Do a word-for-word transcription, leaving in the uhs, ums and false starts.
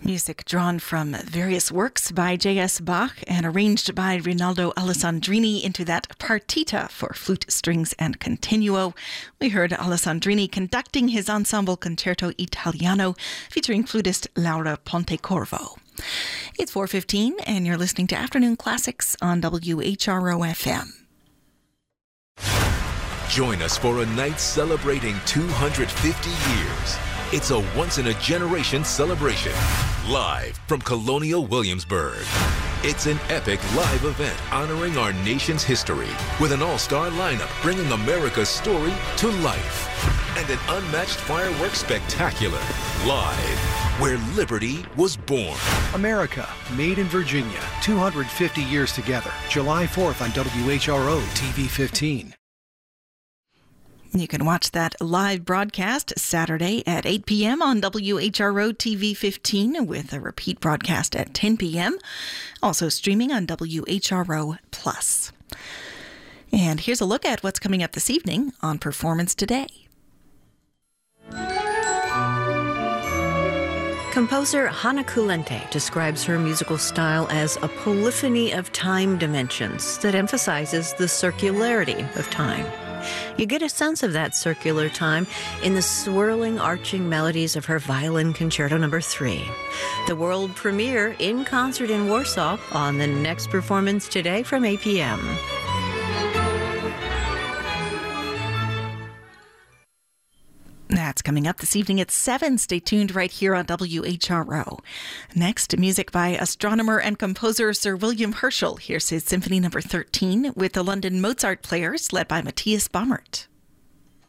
Music drawn from various works by J S Bach and arranged by Rinaldo Alessandrini into that partita for flute, strings, and continuo. We heard Alessandrini conducting his ensemble Concerto Italiano featuring flutist Laura Pontecorvo. It's four fifteen and you're listening to Afternoon Classics on W H R O F M. Join us for a night celebrating two hundred fifty years. It's a once-in-a-generation celebration, live from Colonial Williamsburg. It's an epic live event honoring our nation's history with an all-star lineup bringing America's story to life. And an unmatched fireworks spectacular, live where liberty was born. America, made in Virginia, two hundred fifty years together. July fourth on W H R O T V fifteen. You can watch that live broadcast Saturday at eight p.m. on W H R O T V fifteen with a repeat broadcast at ten p.m. Also streaming on W H R O Plus. And here's a look at what's coming up this evening on Performance Today. Composer Hannah Kulente describes her musical style as a polyphony of time dimensions that emphasizes the circularity of time. You get a sense of that circular time in the swirling, arching melodies of her Violin Concerto Number three. The world premiere in concert in Warsaw on the next Performance Today from eight p.m. That's coming up this evening at seven. Stay tuned right here on W H R O. Next, music by astronomer and composer Sir William Herschel. Here's his Symphony Number thirteen with the London Mozart Players led by Matthias Baumert.